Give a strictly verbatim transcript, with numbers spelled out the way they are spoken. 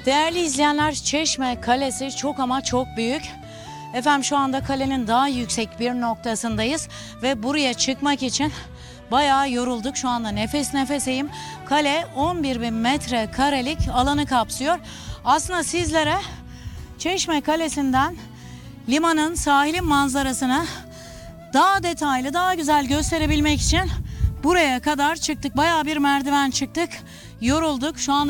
Değerli izleyenler, Çeşme Kalesi çok ama çok büyük. Efendim şu anda kalenin daha yüksek bir noktasındayız ve buraya çıkmak için bayağı yorulduk. Şu anda nefes nefeseyim. Kale on bir bin metrekarelik alanı kapsıyor. Aslında sizlere Çeşme Kalesi'nden limanın, sahilin manzarasını daha detaylı, daha güzel gösterebilmek için buraya kadar çıktık. Bayağı bir merdiven çıktık. Yorulduk. Şu anda